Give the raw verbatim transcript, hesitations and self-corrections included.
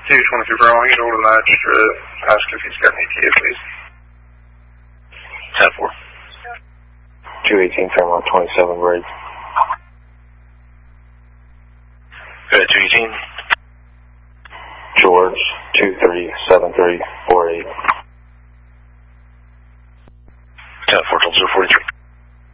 two twenty-three Bravo, he's over to Magistrate. Ask if he's got any T A, please. ten four. two eighteen Fairmont twenty-seven Bridge. Go ahead, two eighteen. George, two three seven three four eight. ten four, zero forty-three.